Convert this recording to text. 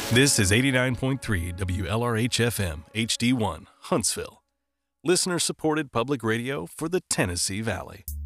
This is 89.3 WLRH-FM HD1, Huntsville. Listener-supported public radio for the Tennessee Valley.